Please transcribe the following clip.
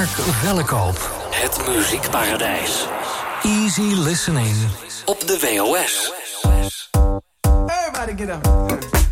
Mark Vellekoop. Het muziekparadijs. Easy listening. Op de WOS. Everybody get up.